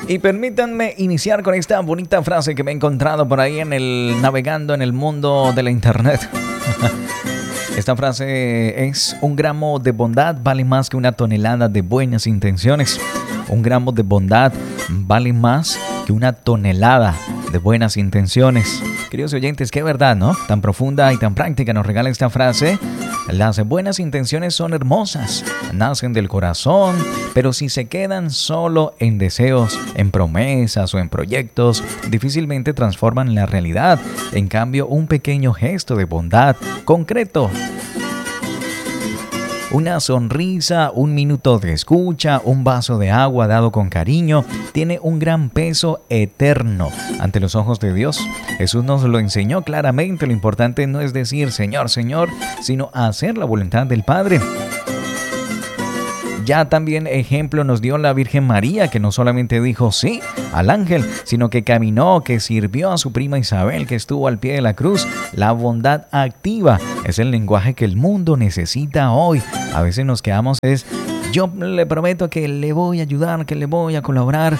Y permítanme iniciar con esta bonita frase que me he encontrado por ahí navegando en el mundo de la internet. Esta frase es: un gramo de bondad vale más que una tonelada de buenas intenciones. Un gramo de bondad vale más que una tonelada de buenas intenciones. Queridos oyentes, qué verdad, ¿no? Tan profunda y tan práctica nos regala esta frase. Las buenas intenciones son hermosas, nacen del corazón, pero si se quedan solo en deseos, en promesas o en proyectos, difícilmente transforman la realidad. En cambio, un pequeño gesto de bondad concreto, una sonrisa, un minuto de escucha, un vaso de agua dado con cariño, tiene un gran peso eterno ante los ojos de Dios. Jesús nos lo enseñó claramente. Lo importante no es decir Señor, Señor, sino hacer la voluntad del Padre. Ya también ejemplo nos dio la Virgen María, que no solamente dijo sí al ángel, sino que caminó, que sirvió a su prima Isabel, que estuvo al pie de la cruz. La bondad activa es el lenguaje que el mundo necesita hoy. A veces nos quedamos yo le prometo que le voy a ayudar, que le voy a colaborar.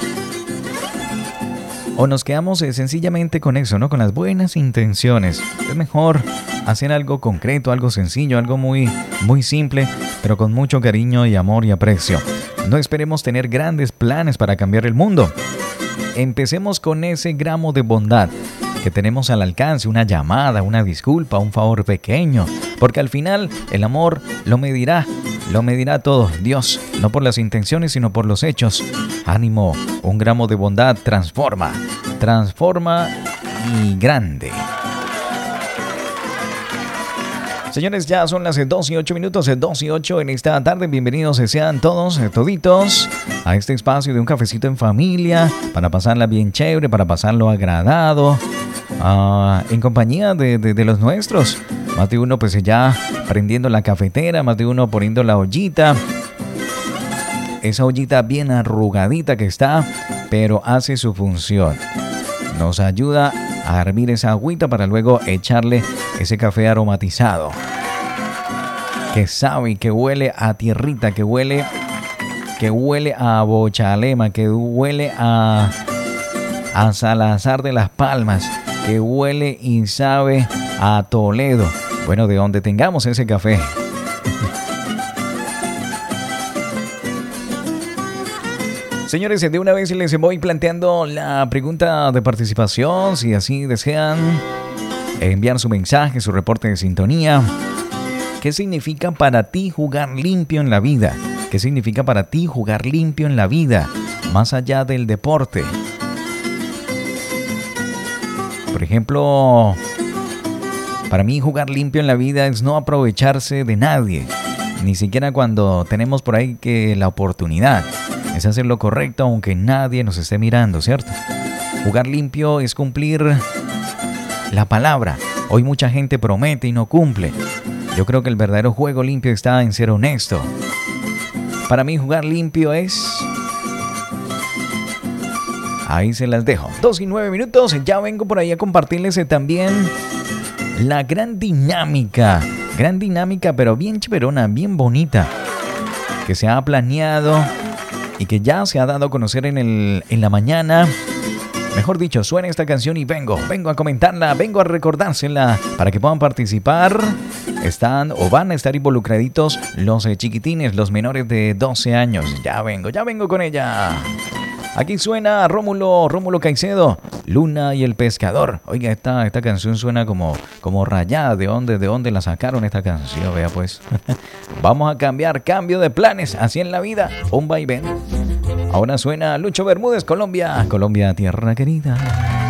O nos quedamos sencillamente con eso, ¿no? Con las buenas intenciones. Es mejor hacer algo concreto, algo sencillo, algo muy, muy simple, pero con mucho cariño y amor y aprecio. No esperemos tener grandes planes para cambiar el mundo. Empecemos con ese gramo de bondad que tenemos al alcance, una llamada, una disculpa, un favor pequeño, porque al final el amor lo medirá todo Dios, no por las intenciones, sino por los hechos. Ánimo, un gramo de bondad transforma y grande. Señores, ya son las 2:08, 2:08 en esta tarde. Bienvenidos sean todos, toditos, a este espacio de un cafecito en familia, para pasarla bien chévere, para pasarlo agradado, en compañía de los nuestros. Más de uno pues ya prendiendo la cafetera, más de uno poniendo la ollita. Esa ollita bien arrugadita que está, pero hace su función. Nos ayuda a hervir esa agüita para luego echarle ese café aromatizado, que sabe y que huele a tierrita, que huele a Bochalema, que huele a Salazar de las Palmas, que huele y sabe a Toledo. Bueno, de donde tengamos ese café. Señores, de una vez les voy planteando la pregunta de participación. Si así desean enviar su mensaje, su reporte de sintonía. ¿Qué significa para ti jugar limpio en la vida? ¿Qué significa para ti jugar limpio en la vida, más allá del deporte? Por ejemplo, para mí jugar limpio en la vida es no aprovecharse de nadie, ni siquiera cuando tenemos por ahí que la oportunidad. Es hacer lo correcto aunque nadie nos esté mirando, ¿cierto? Jugar limpio es cumplir la palabra. Hoy mucha gente promete y no cumple. Yo creo que el verdadero juego limpio está en ser honesto. Para mí jugar limpio es... Ahí se las dejo. 2:09. Ya vengo por ahí a compartirles también la gran dinámica, pero bien chéverona, bien bonita, que se ha planeado y que ya se ha dado a conocer en la mañana. Mejor dicho, suena esta canción y vengo a comentarla, vengo a recordársela para que puedan participar. Están o van a estar involucraditos los chiquitines, los menores de 12 años. Ya vengo con ella. Aquí suena Rómulo Caicedo, Luna y el Pescador. Oiga, esta canción suena como rayada. ¿De dónde la sacaron esta canción? Vea pues. Vamos a cambio de planes, así en la vida, un vaivén. Ahora suena Lucho Bermúdez, Colombia, tierra querida.